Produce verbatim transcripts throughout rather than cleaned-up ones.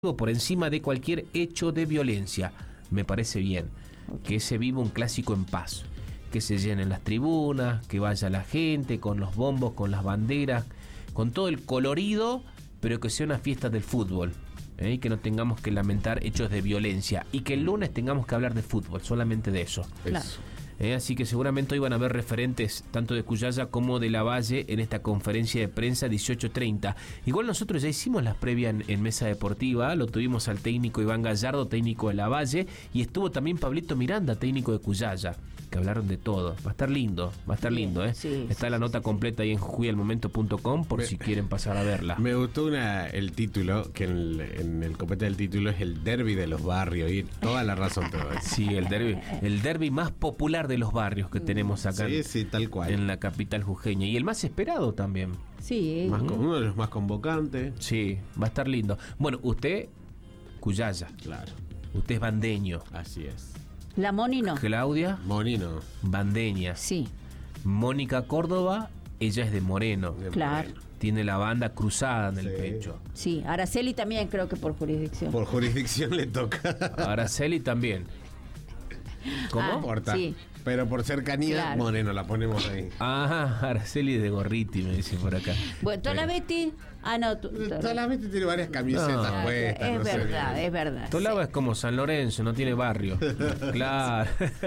por encima de cualquier hecho de violencia. Me parece bien que se viva un clásico en paz, que se llenen las tribunas, que vaya la gente con los bombos, con las banderas, con todo el colorido, pero que sea una fiesta del fútbol, ¿eh? Y que no tengamos que lamentar hechos de violencia y que el lunes tengamos que hablar de fútbol, solamente de eso. Claro. Eh, así que seguramente hoy van a haber referentes tanto de Cuyaya como de Lavalle en esta conferencia de prensa dieciocho treinta. Igual nosotros ya hicimos las previas en, en Mesa Deportiva, lo tuvimos al técnico Iván Gallardo, técnico de Lavalle, y estuvo también Pablito Miranda, técnico de Cuyaya, que hablaron de todo. Va a estar lindo, va a estar Bien, lindo, ¿eh? Sí, Está sí, la nota sí, completa sí. ahí en jujuy al momento punto com por me, si quieren pasar a verla. Me gustó una, el título, que en el, en el copete del título es el derbi de los barrios, y toda la razón te doy. Sí, el derbi, el derbi más popular de los barrios que tenemos acá sí, sí, tal cual. en la capital jujeña, y el más esperado también. Sí, más, uno de los más convocantes. Sí, va a estar lindo. Bueno, usted, Cuyaya. Claro. Usted es bandeño. Así es. La Moni no. Claudia. Moni no. Bandeña. Sí. Mónica Córdoba, ella es de Moreno. De claro. Moreno. Tiene la banda cruzada en sí. el pecho. Sí, Araceli también creo que por jurisdicción. Por jurisdicción le toca. Araceli también. ¿Cómo? Ah, importa. Sí. Pero por cercanía, claro. Moreno, la ponemos ahí. Ah, Araceli de Gorriti, me dicen por acá. Bueno, Tolaveti. Ah, no. Tolaveti tiene varias camisetas no, puestas. Es no verdad, sé. es verdad. Tolava sí. es como San Lorenzo, no tiene barrio. Claro.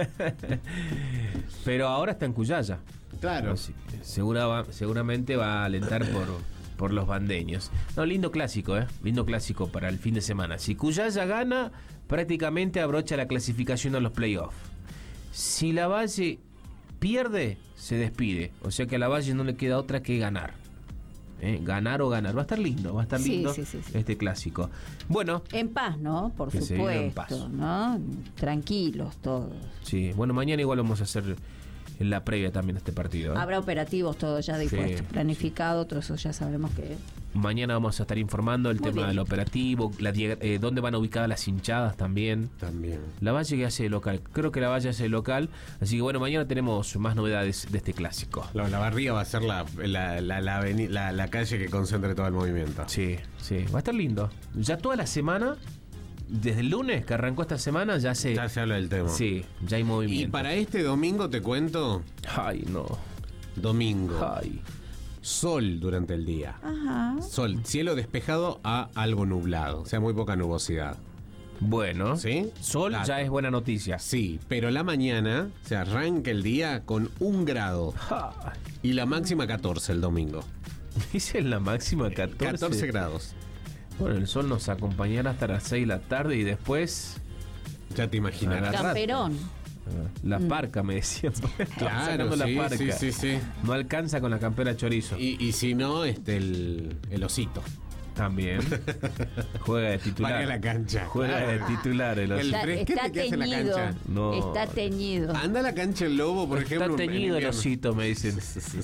Pero ahora está en Cuyaya. Claro. Así, segura, seguramente va a alentar por, por los bandeños. No, lindo clásico, ¿eh? Lindo clásico para el fin de semana. Si Cuyaya gana, prácticamente abrocha la clasificación a los playoffs. Si Lavalle pierde, se despide. O sea que a Lavalle no le queda otra que ganar. ¿Eh? Ganar o ganar. Va a estar lindo, va a estar sí, lindo sí, sí, sí. este clásico. Bueno. En paz, ¿no? Por supuesto, en paz. ¿No? Tranquilos todos. Sí, bueno, mañana igual vamos a hacer en la previa también este partido, ¿eh? Habrá operativos todos ya dispuestos, sí, planificado, sí. Otros ya sabemos que... Mañana vamos a estar informando el Muy tema bien. del operativo, la, eh, dónde van ubicadas las hinchadas también. También. Lavalle que hace de local, creo que Lavalle hace de local, así que bueno, mañana tenemos más novedades de este clásico. La, la barriga va a ser la, la, la, la, la, la calle que concentre todo el movimiento. Sí, sí, va a estar lindo. Ya toda la semana, desde el lunes que arrancó esta semana, ya se... Ya se habla del tema. Sí, ya hay movimiento. Y para este domingo te cuento... Ay, no. Domingo. Ay. Sol durante el día. Ajá. Sol, cielo despejado a algo nublado, o sea, muy poca nubosidad. Bueno, ¿sí? Sol claro. ya es buena noticia. Sí, pero la mañana se arranca el día con un grado. Ay. Y la máxima catorce el domingo. Dice la máxima catorce. catorce grados. Bueno, el sol nos acompañará hasta las seis de la tarde y después... Ya te imaginarás. Camperón. La parca, me decían. Claro, sí, la parca. sí, sí, sí. No alcanza con la campera chorizo. Y, y si no, este el, el osito. También. Juega de titular. Paga la cancha. Juega claro. de titular el osito. El Está, fresquete está que hace la teñido. cancha. No. Está teñido. Anda a la cancha el lobo, por Está ejemplo. teñido el osito, me dicen.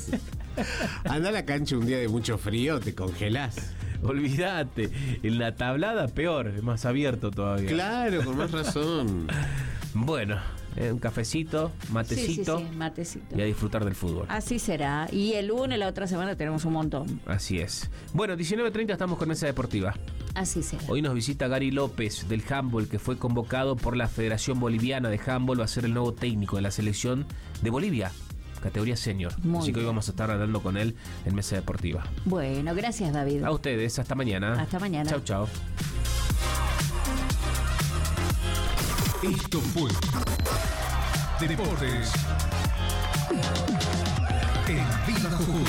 Anda a la cancha un día de mucho frío, te congelás. Olvídate. En la tablada peor, es más abierto todavía. Claro, con más razón. Bueno, eh, un cafecito, matecito, sí, sí, sí, matecito. Y a disfrutar del fútbol. Así será. Y el lunes, la otra semana, tenemos un montón. Así es. Bueno, diecinueve treinta estamos con Mesa Deportiva. Así será. Hoy nos visita Gary López del handball, que fue convocado por la Federación Boliviana de Handball. Va a ser el nuevo técnico de la selección de Bolivia, categoría senior. Muy Así que hoy bien. vamos a estar hablando con él en Mesa Deportiva. Bueno, gracias, David. A ustedes, hasta mañana. Hasta mañana. Chau, chau. Esto fue Deportes en Viva Jujuy.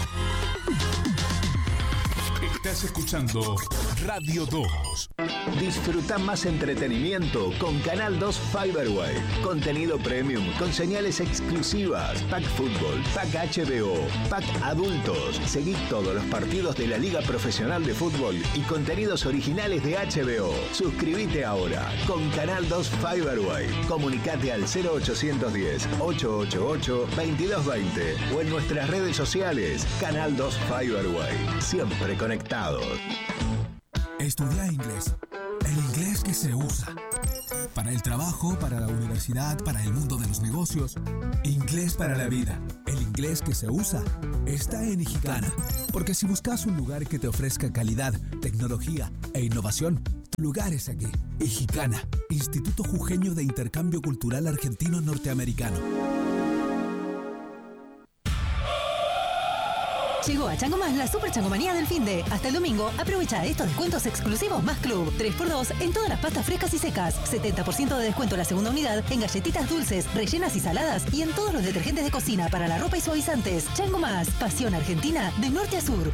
Estás escuchando Radio dos. Disfruta más entretenimiento con Canal dos Fiberway. Contenido premium con señales exclusivas. Pack Fútbol, Pack H B O, Pack Adultos. Seguí todos los partidos de la Liga Profesional de Fútbol y contenidos originales de H B O. Suscríbete ahora con Canal dos Fiberway. Comunicate al cero ochocientos diez, ochocientos ochenta y ocho, veintidós veinte o en nuestras redes sociales. Canal dos Fiberway. Siempre conectados. Estudia inglés. El inglés que se usa. Para el trabajo, para la universidad, para el mundo de los negocios. Inglés para la vida. El inglés que se usa está en Ijicana. Porque si buscas un lugar que te ofrezca calidad, tecnología e innovación, lugar es aquí. Ijicana, Instituto Jujeño de Intercambio Cultural Argentino-Norteamericano. Llegó a Chango Más la Super Changomanía del Finde. Hasta el domingo, aprovecha estos descuentos exclusivos Más Club. tres por dos en todas las pastas frescas y secas. setenta por ciento de descuento la segunda unidad en galletitas dulces, rellenas y saladas y en todos los detergentes de cocina para la ropa y suavizantes. Chango Más, pasión argentina de norte a sur.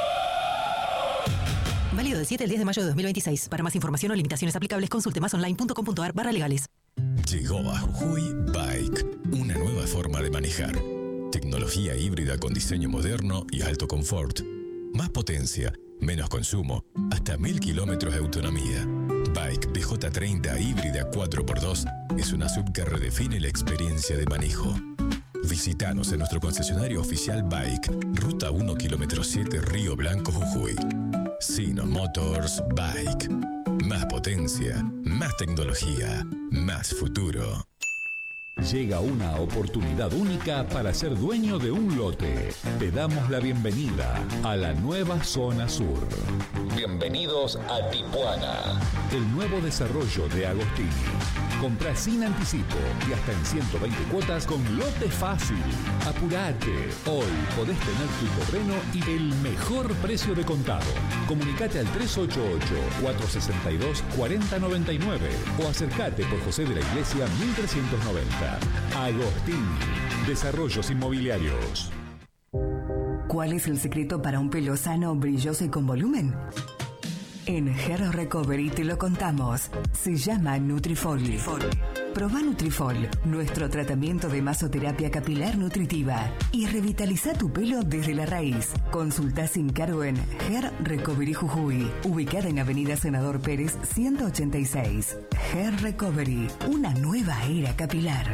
Válido del siete al diez de mayo de dos mil veintiséis. Para más información o limitaciones aplicables, consulte más online punto com punto ar barra legales. Llegó a Jujuy Bike, una nueva forma de manejar. Tecnología híbrida con diseño moderno y alto confort. Más potencia, menos consumo, hasta mil kilómetros de autonomía. Bike B J treinta híbrida cuatro por dos es una sub que redefine la experiencia de manejo. Visítanos en nuestro concesionario oficial Bike, Ruta uno, kilómetro siete, Río Blanco, Jujuy. Sino Motors Bike. Más potencia, más tecnología, más futuro. Llega una oportunidad única para ser dueño de un lote. Te damos la bienvenida a la nueva Zona Sur. Bienvenidos a Tipuana. El nuevo desarrollo de Agostini. Comprá sin anticipo y hasta en ciento veinte cuotas con lote fácil. Apurate. Hoy podés tener tu terreno y el mejor precio de contado. Comunicate al tres ocho ocho, cuatro seis dos, cuatro cero nueve nueve o acercate por José de la Iglesia mil trescientos noventa. Agostini, Desarrollos Inmobiliarios. ¿Cuál es el secreto para un pelo sano, brilloso y con volumen? En Hair Recovery te lo contamos. Se llama Nutrifol. Nutrifol. Proba Nutrifol, nuestro tratamiento de masoterapia capilar nutritiva, y revitaliza tu pelo desde la raíz. Consulta sin cargo en Hair Recovery Jujuy, ubicada en Avenida Senador Pérez ciento ochenta y seis. Hair Recovery, una nueva era capilar.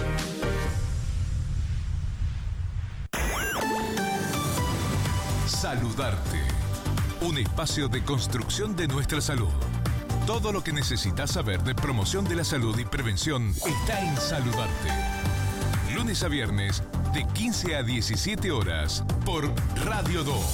Saludarte. Un espacio de construcción de nuestra salud. Todo lo que necesitas saber de promoción de la salud y prevención está en Saludarte. Lunes a viernes de quince a diecisiete horas por Radio dos.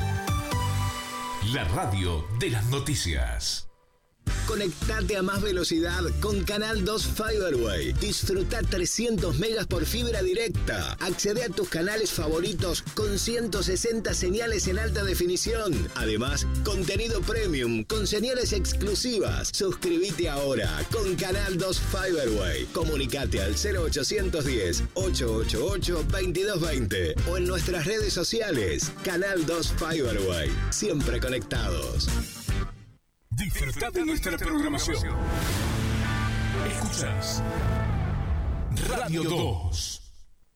La radio de las noticias. Conectate a más velocidad con Canal dos Fiberway. Disfruta trescientos megas por fibra directa. Accede a tus canales favoritos con ciento sesenta señales en alta definición. Además, contenido premium con señales exclusivas. Suscríbete ahora con Canal dos Fiberway. Comunicate al cero ochocientos diez, ochocientos ochenta y ocho, veintidós veinte o en nuestras redes sociales. Canal dos Fiberway. Siempre conectados. Disfruta de nuestra programación. Escuchas Radio dos.